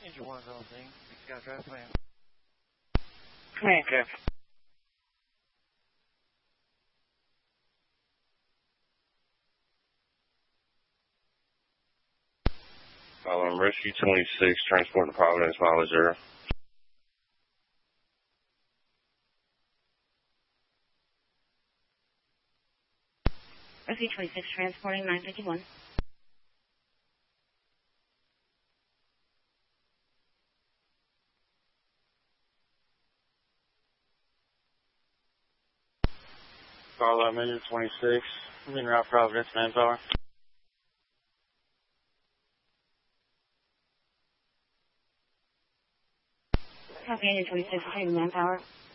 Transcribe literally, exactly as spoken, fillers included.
Engine one's on thing. Scout drive plan. Command, Cap. Um, Rescue twenty-six, transport to Providence, mileage zero. Rescue twenty-six, transporting nine fifty-one. Carlo, Engine twenty-six, en route Providence, manpower. Copy, Engine twenty-six, receiving manpower.